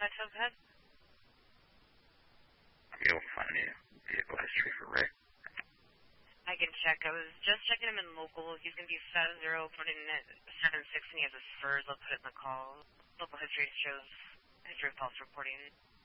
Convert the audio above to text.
Plateau Pet? I'll be able to find any vehicle history for Rick. I can check. I was just checking him in local. He's going to be 7-0, putting in at 7-6, and he has a spurs. I'll put it in the call. Local history shows history of false reporting.